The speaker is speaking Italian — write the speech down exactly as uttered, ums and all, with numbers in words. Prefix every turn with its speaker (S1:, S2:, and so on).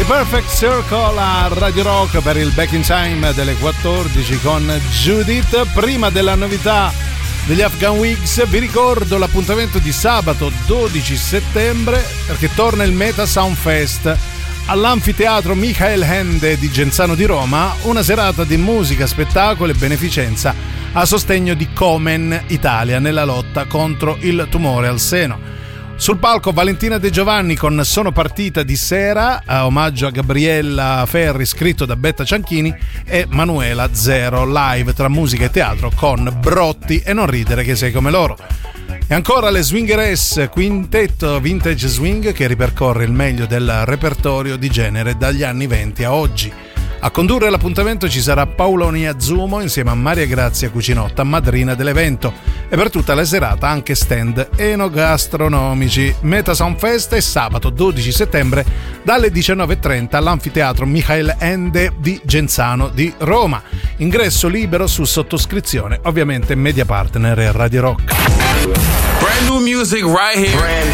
S1: Perfect Circle a Radio Rock per il Back in Time delle quattordici con Judith. Prima della novità degli Afghan Wigs vi ricordo l'appuntamento di sabato dodici settembre, perché torna il Meta Sound Fest all'anfiteatro Michael Ende di Genzano di Roma, una serata di musica, spettacolo e beneficenza a sostegno di Komen Italia nella lotta contro il tumore al seno. Sul palco Valentina De Giovanni con Sono partita di sera, a omaggio a Gabriella Ferri, scritto da Betta Cianchini, e Manuela Zero, live tra musica e teatro con Brotti e Non ridere che sei come loro. E ancora le Swingeress, quintetto vintage swing che ripercorre il meglio del repertorio di genere dagli anni venti a oggi. A condurre l'appuntamento ci sarà Paolonia Zumo insieme a Maria Grazia Cucinotta, madrina dell'evento, e per tutta la serata anche stand enogastronomici. Meta Sound Fest è sabato dodici settembre dalle diciannove e trenta all'anfiteatro Michael Ende di Genzano di Roma. Ingresso libero su sottoscrizione, ovviamente media partner e Radio Rock.
S2: Brand new music right here.